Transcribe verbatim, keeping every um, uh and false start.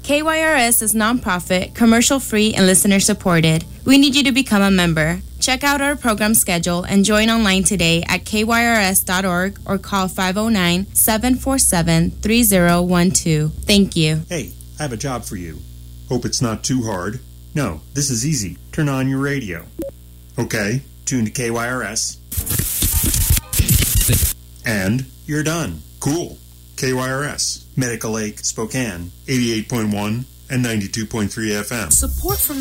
K Y R S is nonprofit, commercial-free, and listener-supported. We need you to become a member. Check out our program schedule and join online today at K Y R S dot org or call five oh nine, seven four seven, three oh one two. Thank you. Hey, I have a job for you. Hope it's not too hard. No, this is easy. Turn on your radio. Okay, tune to K Y R S. And you're done. Cool. K Y R S, Medical Lake, Spokane, eighty-eight point one and ninety-two point three F M. Support from